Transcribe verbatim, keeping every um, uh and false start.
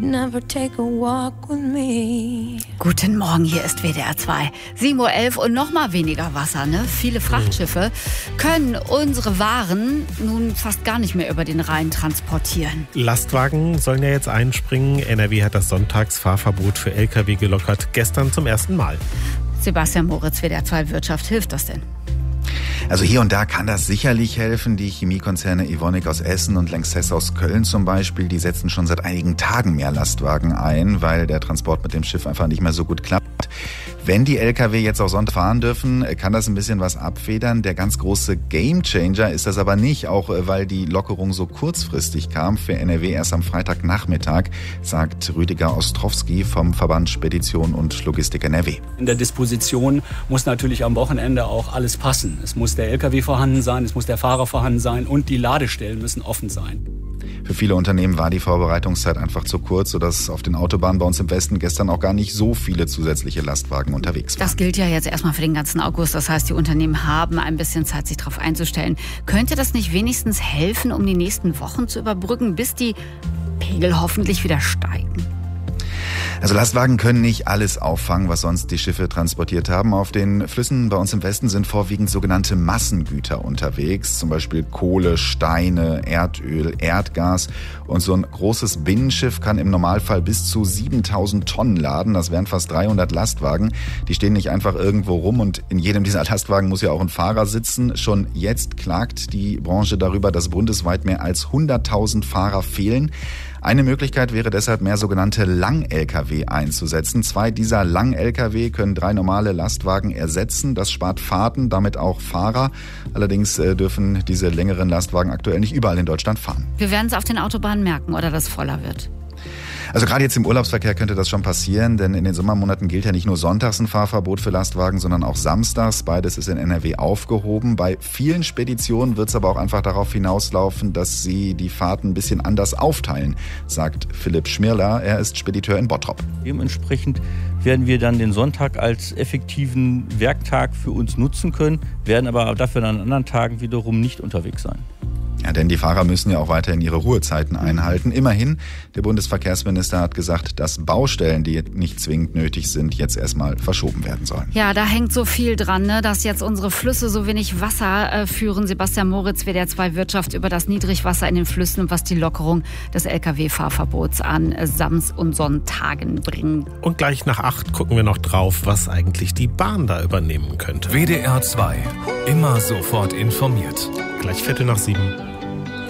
you'd never take a walk with me. Guten Morgen, hier ist W D R zwei. sieben Uhr elf und noch mal weniger Wasser, ne? Viele Frachtschiffe können unsere Waren nun fast gar nicht mehr über den Rhein transportieren. Lastwagen sollen ja jetzt einspringen. N R W hat das Sonntagsfahrverbot für L K W gelockert, gestern zum ersten Mal. Sebastian Moritz, W D R zwei Wirtschaft, hilft das denn? Also hier und da kann das sicherlich helfen. Die Chemiekonzerne Evonik aus Essen und Lanxess aus Köln zum Beispiel, die setzen schon seit einigen Tagen mehr Lastwagen ein, weil der Transport mit dem Schiff einfach nicht mehr so gut klappt. Wenn die L K W jetzt auch Sonntag fahren dürfen, kann das ein bisschen was abfedern. Der ganz große Gamechanger ist das aber nicht, auch weil die Lockerung so kurzfristig kam. Für N R W erst am Freitagnachmittag, sagt Rüdiger Ostrowski vom Verband Spedition und Logistik N R W. In der Disposition muss natürlich am Wochenende auch alles passen. Es muss der L K W vorhanden sein, es muss der Fahrer vorhanden sein und die Ladestellen müssen offen sein. Für viele Unternehmen war die Vorbereitungszeit einfach zu kurz, sodass auf den Autobahnen bei uns im Westen gestern auch gar nicht so viele zusätzliche Lastwagen unterwegs waren. Das gilt ja jetzt erstmal für den ganzen August. Das heißt, die Unternehmen haben ein bisschen Zeit, sich darauf einzustellen. Könnte das nicht wenigstens helfen, um die nächsten Wochen zu überbrücken, bis die Pegel hoffentlich wieder steigen? Also Lastwagen können nicht alles auffangen, was sonst die Schiffe transportiert haben. Auf den Flüssen bei uns im Westen sind vorwiegend sogenannte Massengüter unterwegs, zum Beispiel Kohle, Steine, Erdöl, Erdgas. Und so ein großes Binnenschiff kann im Normalfall bis zu siebentausend Tonnen laden. Das wären fast dreihundert Lastwagen. Die stehen nicht einfach irgendwo rum und in jedem dieser Lastwagen muss ja auch ein Fahrer sitzen. Schon jetzt klagt die Branche darüber, dass bundesweit mehr als hunderttausend Fahrer fehlen. Eine Möglichkeit wäre deshalb, mehr sogenannte Lang-L K W einzusetzen. Zwei dieser Lang-L K W können drei normale Lastwagen ersetzen. Das spart Fahrten, damit auch Fahrer. Allerdings dürfen diese längeren Lastwagen aktuell nicht überall in Deutschland fahren. Wir werden es auf den Autobahnen merken, oder dass es voller wird. Also gerade jetzt im Urlaubsverkehr könnte das schon passieren, denn in den Sommermonaten gilt ja nicht nur sonntags ein Fahrverbot für Lastwagen, sondern auch samstags. Beides ist in N R W aufgehoben. Bei vielen Speditionen wird es aber auch einfach darauf hinauslaufen, dass sie die Fahrten ein bisschen anders aufteilen, sagt Philipp Schmirler. Er ist Spediteur in Bottrop. Dementsprechend werden wir dann den Sonntag als effektiven Werktag für uns nutzen können, werden aber dafür an anderen Tagen wiederum nicht unterwegs sein. Ja, denn die Fahrer müssen ja auch weiterhin ihre Ruhezeiten einhalten. Immerhin, der Bundesverkehrsminister hat gesagt, dass Baustellen, die nicht zwingend nötig sind, jetzt erstmal verschoben werden sollen. Ja, da hängt so viel dran, ne, dass jetzt unsere Flüsse so wenig Wasser äh, führen. Sebastian Moritz, W D R zwei Wirtschaft, über das Niedrigwasser in den Flüssen und was die Lockerung des L K W-Fahrverbots an äh, Samst- und Sonntagen bringt. Und gleich nach acht gucken wir noch drauf, was eigentlich die Bahn da übernehmen könnte. W D R zwei. Immer sofort informiert. Gleich Viertel nach sieben.